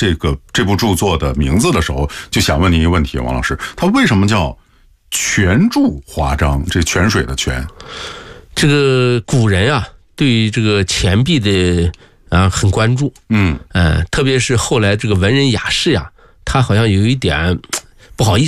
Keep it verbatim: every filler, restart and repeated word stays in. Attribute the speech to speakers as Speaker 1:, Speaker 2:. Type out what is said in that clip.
Speaker 1: 这个这部著作的名字的时候，就想问您一个问题，王老师，它为什么叫泉注华章？这泉水的泉，
Speaker 2: 这个古人啊，对于这个钱币的啊很关注，嗯嗯、呃，特别是后来这个文人雅士呀，他好像有一点不好意思。